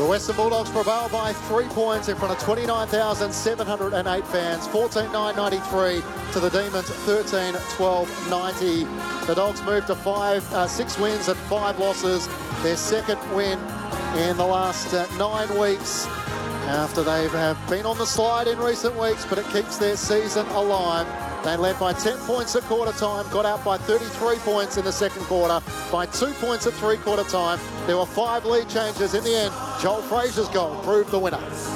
The Western Bulldogs prevail by 3 points in front of 29,708 fans, 14,993 to the Demons, 13,1290. The Dogs move to 6 wins and 5 losses, their second win in the last 9 weeks after they have been on the slide in recent weeks, but it keeps their season alive. They led by 10 points at quarter time, got out by 33 points in the second quarter, by 2 points at three-quarter time. There were 5 lead changes in the end. Joel Fraser's goal proved the winner.